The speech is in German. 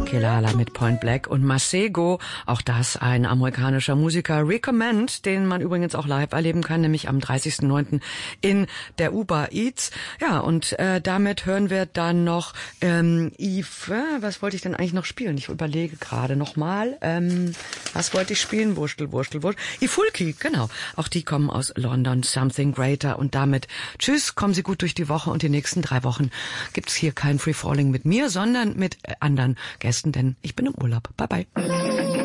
Kelala mit Point Black und Masego, auch das ein amerikanischer Musiker, Recommend, den man übrigens auch live erleben kann, nämlich am 30.09. in der Uber Eats. Ja, und damit hören wir dann noch Yves, was wollte ich denn eigentlich noch spielen? Ich überlege gerade nochmal, was wollte ich spielen? Wurstel. Ifulki, genau. Auch die kommen aus London, Something Greater, und damit tschüss, kommen Sie gut durch die Woche, und die nächsten 3 Wochen gibt's hier kein Free Falling mit mir, sondern mit anderen Gästen, denn ich bin im Urlaub. Bye bye.